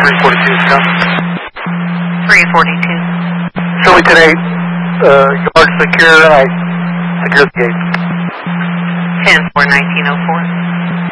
342, come. 342. Philly 10-8, yard secure, and I secure the gate. 10-4, 1904.